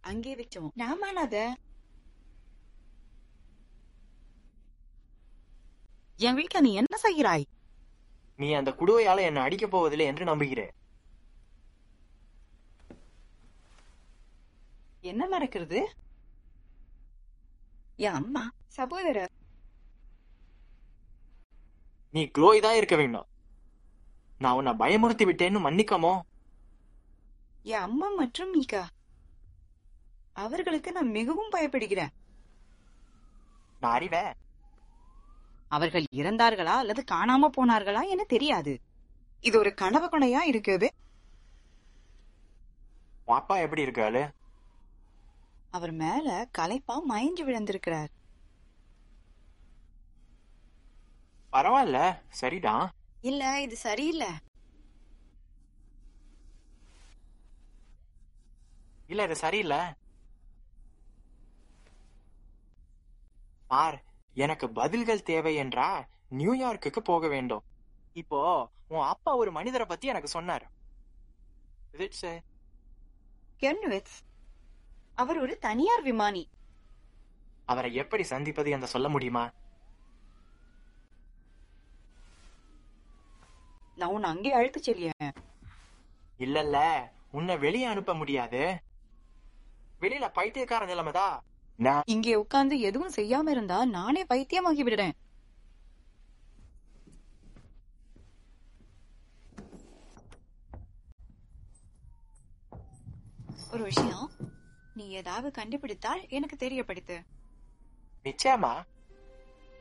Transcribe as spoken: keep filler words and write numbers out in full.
அங்கே வச்சோம். நாம அத என் வீட்டுல நீ என்ன செய்கிறாய்? நீ அந்த குடுவையால என்ன அடிக்கப் போவதில்லை என்று நம்புகிறேன். என்ன நடக்கிறது? என் அம்மா சகோதரர், நீ குளோய் தான் இருக்க வேண்டும். நான் உன்னை பயமுறுத்தி விட்டேன்னு மன்னிக்காமோ? என் அம்மா மற்றும் மீகா, அவர்களுக்கு நான் மிகவும் பயப்படுகிறேன். நான் அறிவே. அவர்கள் இறந்தார்களா அல்லது காணாம போனார்களா என தெரியாது. இது ஒரு கனவு கொனையா இருக்குது. உன் அப்பா எப்படி இருக்காரு? அவர் மேல களைப்பா மயங்கி விழுந்திருக்கிறார். பரவாயில்ல, சரிதான். இல்ல, இது சரியில்லை. இல்ல, இது சரியில்லை. பார், எனக்கு பதில்கள் தேவை என்றா நியூயார்க்குக்கு போக வேண்டும். இப்போ உன் அப்பா ஒரு மனிதரை பத்தி எனக்கு சொன்னார். கெர்ன்விட்ஸ், அவர் ஒரு தனியார் விமானி. அவரை எப்படி சந்திப்பது என்று சொல்ல முடியுமா? நான் உன்னை அங்கே அழைத்து செல்லியேன். இல்லல்ல, உன்னை வெளியே அனுப்ப முடியாது. வெளியில பைத்தியக்கார நிலைமைதா. நான் இங்கே உட்கார்ந்து எதுவும் செய்யாம இருந்தா நானே பைத்தியமாகி விடுறேன். ஒரு விஷயம், நீ ஏதாவது கண்டுபிடித்தால் எனக்கு தெரியப்படுத்து. நிச்சயமா.